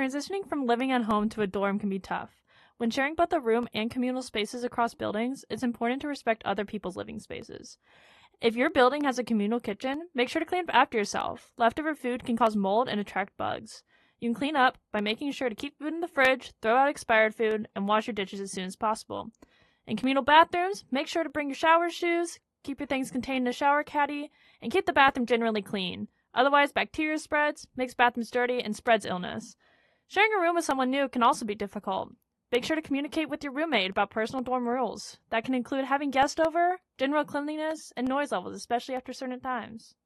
transitioning from living at home to a dorm can be tough. When sharing both a room and communal spaces across buildings, it's important to respect other people's living spaces. If your building has a communal kitchen, make sure to clean up after yourself. Leftover food can cause mold and attract bugs. You can clean up by making sure to keep food in the fridge, throw out expired food, and wash your dishes as soon as possible. In communal bathrooms, make sure to bring your shower shoes, keep your things contained in a shower caddy, and keep the bathroom generally clean. Otherwise, bacteria spreads, makes bathrooms dirty, and spreads illness. Sharing a room with someone new can also be difficult. Make sure to communicate with your roommate about personal dorm rules. That can include having guests over, general cleanliness, and noise levels, especially after certain times.